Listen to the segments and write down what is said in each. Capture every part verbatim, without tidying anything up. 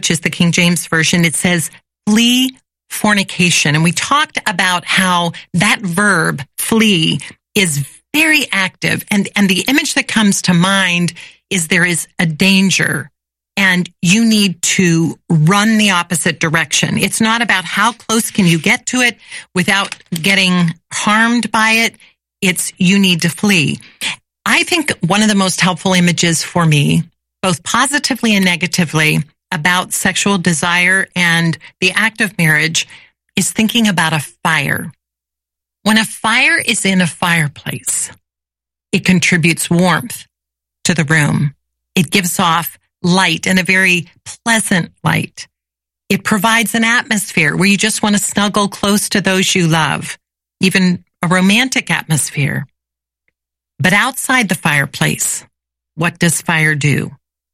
which is the King James Version, it says, flee fornication. And we talked about how that verb, flee, is very active. And, and the image that comes to mind is there is a danger and you need to run the opposite direction. It's not about how close can you get to it without getting harmed by it. It's you need to flee. I think one of the most helpful images for me, both positively and negatively, about sexual desire and the act of marriage is thinking about a fire. When a fire is in a fireplace, it contributes warmth to the room. It gives off light, and a very pleasant light. It provides an atmosphere where you just want to snuggle close to those you love, even a romantic atmosphere. But outside the fireplace, what does fire do?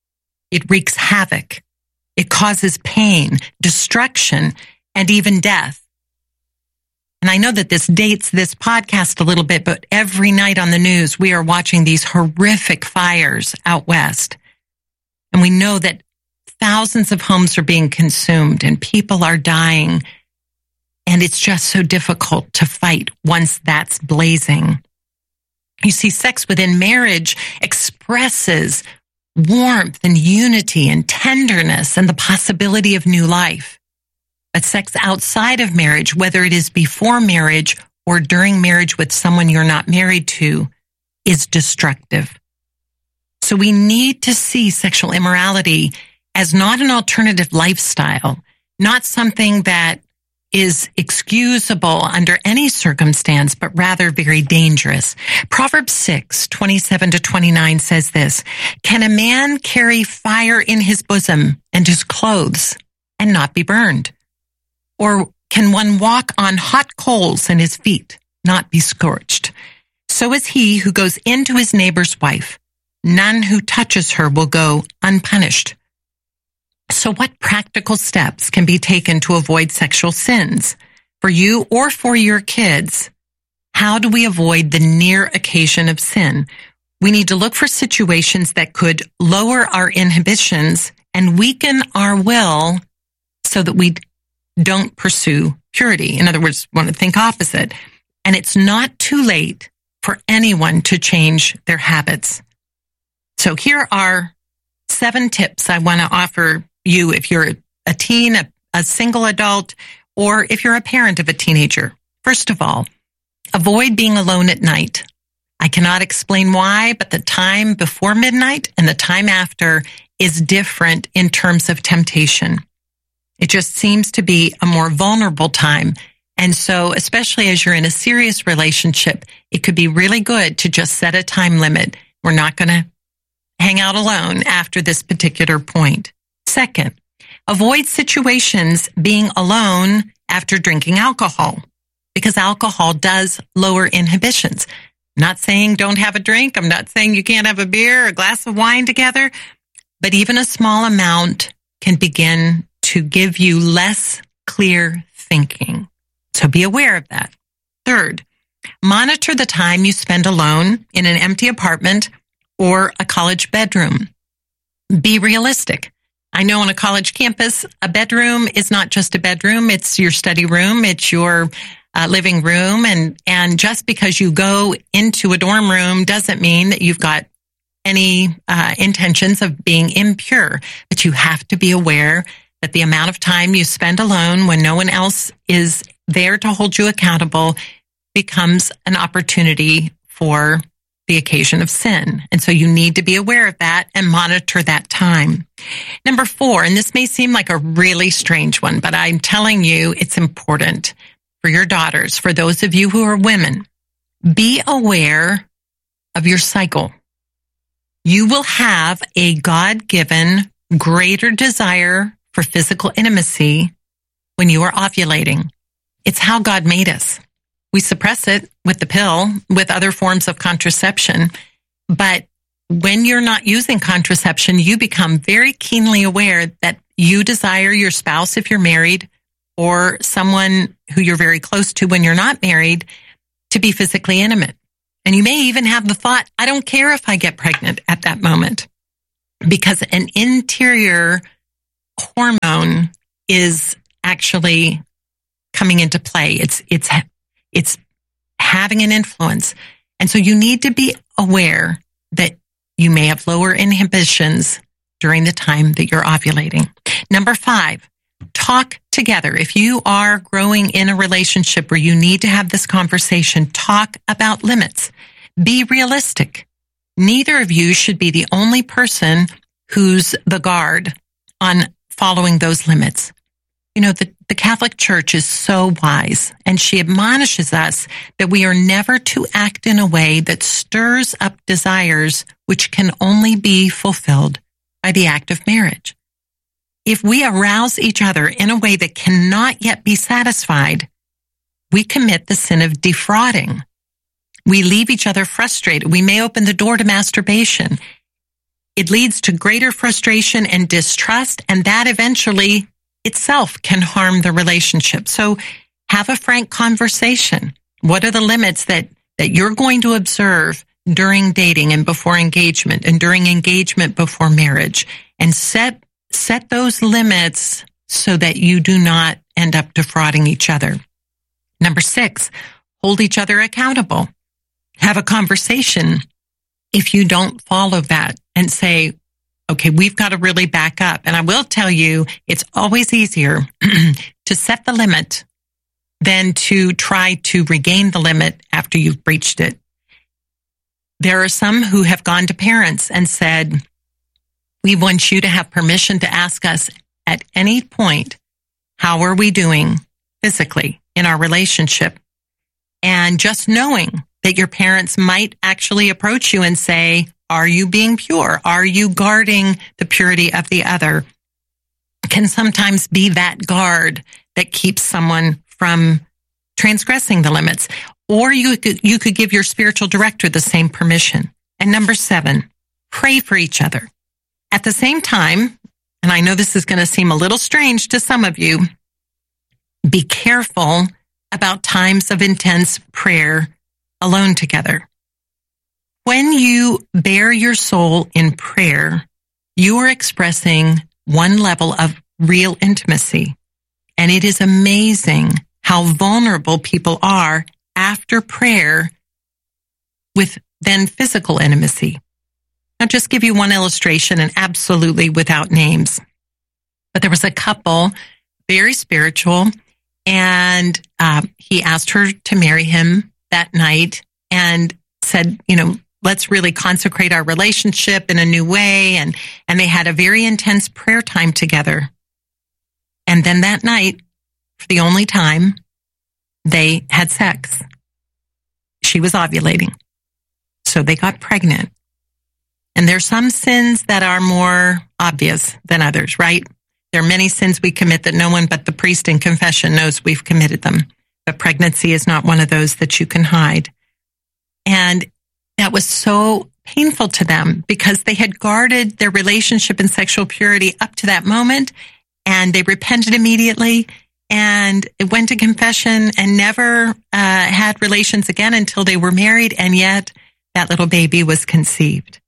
It wreaks havoc. It causes pain, destruction, and even death. And I know that this dates this podcast a little bit, but every night on the news, we are watching these horrific fires out west. And we know that thousands of homes are being consumed and people are dying. And it's just so difficult to fight once that's blazing. You see, sex within marriage expresses warmth and unity and tenderness and the possibility of new life. But sex outside of marriage, whether it is before marriage or during marriage with someone you're not married to, is destructive. So we need to see sexual immorality as not an alternative lifestyle, not something that is excusable under any circumstance, but rather very dangerous. Proverbs six, twenty-seven to twenty-nine says this, "Can a man carry fire in his bosom and his clothes and not be burned? Or can one walk on hot coals and his feet not be scorched? So is he who goes into his neighbor's wife. None who touches her will go unpunished." So what practical steps can be taken to avoid sexual sins for you or for your kids? How do we avoid the near occasion of sin? We need to look for situations that could lower our inhibitions and weaken our will so that we don't pursue purity. In other words, want to think opposite. And it's not too late for anyone to change their habits. So here are seven tips I want to offer you if you're a teen, a, a single adult, or if you're a parent of a teenager. First of all, avoid being alone at night. I cannot explain why, but the time before midnight and the time after is different in terms of temptation. It just seems to be a more vulnerable time. And so, especially as you're in a serious relationship, it could be really good to just set a time limit. We're not going to hang out alone after this particular point. Second, avoid situations being alone after drinking alcohol, because alcohol does lower inhibitions. I'm not saying don't have a drink. I'm not saying you can't have a beer or a glass of wine together, but even a small amount can begin to give you less clear thinking. So be aware of that. Third, monitor the time you spend alone in an empty apartment or a college bedroom. Be realistic. I know on a college campus, a bedroom is not just a bedroom. It's your study room. It's your uh, living room. And, and just because you go into a dorm room doesn't mean that you've got any uh, intentions of being impure. But you have to be aware that the amount of time you spend alone when no one else is there to hold you accountable becomes an opportunity for the occasion of sin. And so you need to be aware of that and monitor that time. Number four, and this may seem like a really strange one, but I'm telling you it's important for your daughters, for those of you who are women, be aware of your cycle. You will have a God-given greater desire for physical intimacy when you are ovulating. It's how God made us. We suppress it with the pill, with other forms of contraception. But when you're not using contraception, you become very keenly aware that you desire your spouse, if you're married, or someone who you're very close to when you're not married, to be physically intimate. And you may even have the thought, I don't care if I get pregnant at that moment, because an interior hormone is actually coming into play. It's, it's, it's having an influence. And so you need to be aware that you may have lower inhibitions during the time that you're ovulating. Number five, talk together. If you are growing in a relationship where you need to have this conversation, talk about limits. Be realistic. Neither of you should be the only person who's the guard on following those limits. You know, the, the Catholic Church is so wise, and she admonishes us that we are never to act in a way that stirs up desires which can only be fulfilled by the act of marriage. If we arouse each other in a way that cannot yet be satisfied, we commit the sin of defrauding. We leave each other frustrated. We may open the door to masturbation. It leads to greater frustration and distrust, and that eventually itself can harm the relationship. So have a frank conversation. What are the limits that, that you're going to observe during dating and before engagement, and during engagement before marriage? And set set those limits so that you do not end up defrauding each other. Number six, hold each other accountable. Have a conversation if you don't follow that and say, okay, we've got to really back up. And I will tell you, it's always easier to set the limit than to try to regain the limit after you've breached it. There are some who have gone to parents and said, we want you to have permission to ask us at any point, how are we doing physically in our relationship? And just knowing that your parents might actually approach you and say, are you being pure? Are you guarding the purity of the other? Can sometimes be that guard that keeps someone from transgressing the limits. Or you could, you could give your spiritual director the same permission. And number seven, pray for each other. At the same time, and I know this is going to seem a little strange to some of you, be careful about times of intense prayer alone together. When you bare your soul in prayer, you are expressing one level of real intimacy. And it is amazing how vulnerable people are after prayer with then physical intimacy. I'll just give you one illustration, and absolutely without names. But there was a couple, very spiritual, and uh, he asked her to marry him that night and said, you know, let's really consecrate our relationship in a new way. And, and they had a very intense prayer time together. And then that night, for the only time, they had sex. She was ovulating. So they got pregnant. And there's some sins that are more obvious than others, right? There are many sins we commit that no one but the priest in confession knows we've committed them. But pregnancy is not one of those that you can hide. And that was so painful to them because they had guarded their relationship and sexual purity up to that moment, and they repented immediately, and it went to confession and never uh, had relations again until they were married, and yet that little baby was conceived.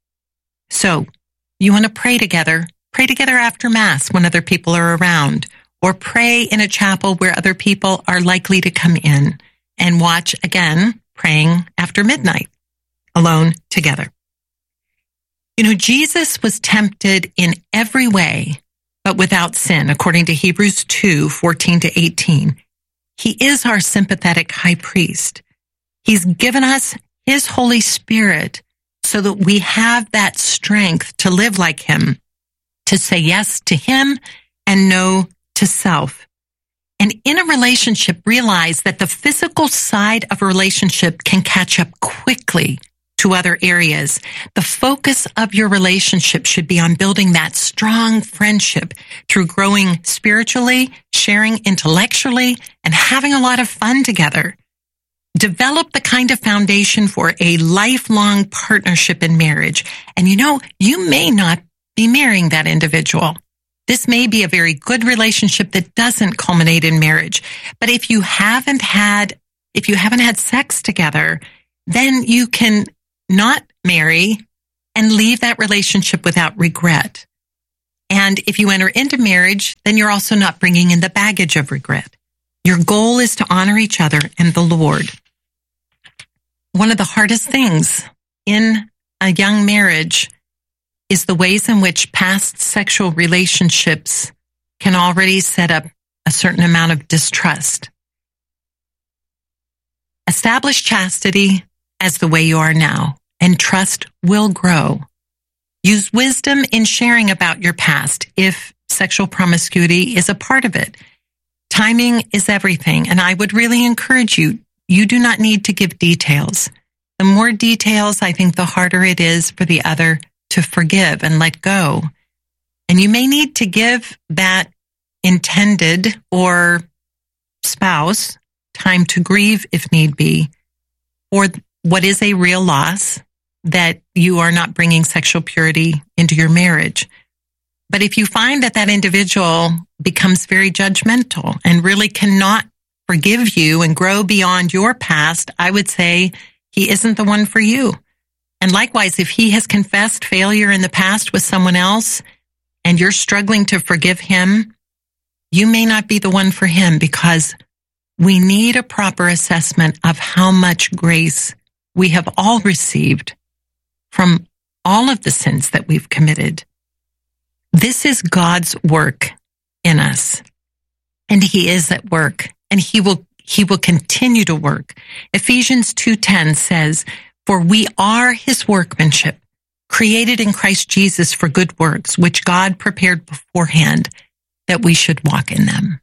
So you want to pray together. Pray together after Mass when other people are around, or pray in a chapel where other people are likely to come in, and watch again praying after midnight, alone together. You know, Jesus was tempted in every way, but without sin, according to Hebrews two, fourteen to eighteen. He is our sympathetic high priest. He's given us his Holy Spirit so that we have that strength to live like him, to say yes to him and no to self. And in a relationship, realize that the physical side of a relationship can catch up quickly to other areas. The focus of your relationship should be on building that strong friendship through growing spiritually, sharing intellectually, and having a lot of fun together. Develop the kind of foundation for a lifelong partnership in marriage. And you know, you may not be marrying that individual. This may be a very good relationship that doesn't culminate in marriage. But if you haven't had, if you haven't had sex together, then you can not marry and leave that relationship without regret. And if you enter into marriage, then you're also not bringing in the baggage of regret. Your goal is to honor each other and the Lord. One of the hardest things in a young marriage is the ways in which past sexual relationships can already set up a certain amount of distrust. Establish chastity as the way you are now, and trust will grow. Use wisdom in sharing about your past if sexual promiscuity is a part of it. Timing is everything, and I would really encourage you, you do not need to give details. The more details, I think, the harder it is for the other to forgive and let go. And you may need to give that intended or spouse time to grieve if need be, or what is a real loss that you are not bringing sexual purity into your marriage. But if you find that that individual becomes very judgmental and really cannot forgive you and grow beyond your past, I would say he isn't the one for you. And likewise, if he has confessed failure in the past with someone else and you're struggling to forgive him, you may not be the one for him, because we need a proper assessment of how much grace we have all received from all of the sins that we've committed. This is God's work in us, and he is at work, and he will he will continue to work. Ephesians two ten says, "For we are his workmanship, created in Christ Jesus for good works, which God prepared beforehand that we should walk in them."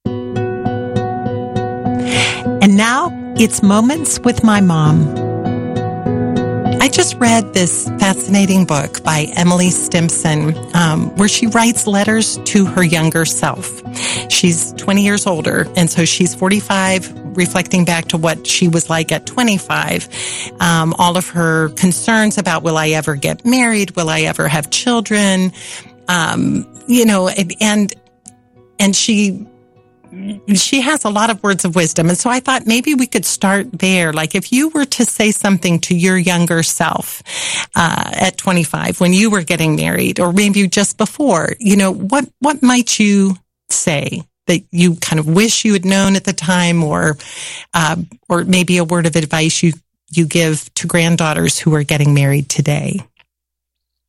And now it's Moments with My Mom. I just read this fascinating book by Emily Stimson, um, where she writes letters to her younger self. She's twenty years older, and so she's forty-five, reflecting back to what she was like at twenty-five. Um, all of her concerns about, will I ever get married? Will I ever have children? Um, you know, and and she... She has a lot of words of wisdom. And so I thought maybe we could start there. Like, if you were to say something to your younger self uh, at twenty-five when you were getting married, or maybe just before, you know, what, what might you say that you kind of wish you had known at the time, or uh, or maybe a word of advice you, you give to granddaughters who are getting married today?